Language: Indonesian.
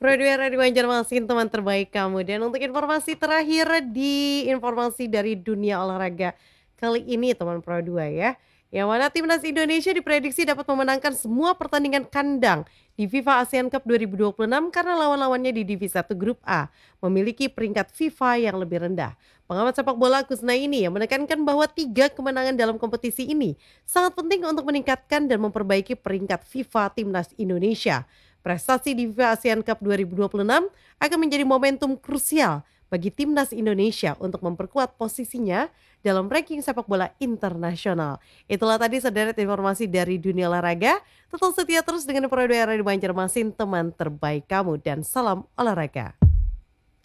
Radio Banjarmasin teman terbaik kamu dan untuk informasi terakhir di informasi dari dunia olahraga kali ini teman Pro 2 ya. Yang mana timnas Indonesia diprediksi dapat memenangkan semua pertandingan kandang di FIFA ASEAN Cup 2026 karena lawan-lawannya di Divisi 1 Grup A memiliki peringkat FIFA yang lebih rendah. Pengamat sepak bola Kusnaini yang menekankan bahwa 3 kemenangan dalam kompetisi ini sangat penting untuk meningkatkan dan memperbaiki peringkat FIFA timnas Indonesia. Prestasi di FIFA ASEAN Cup 2026 akan menjadi momentum krusial bagi timnas Indonesia untuk memperkuat posisinya dalam ranking sepak bola internasional. Itulah tadi sederet informasi dari dunia olahraga. Tetap setia terus dengan Pro 2 Radio Banjarmasin, teman terbaik kamu dan salam olahraga.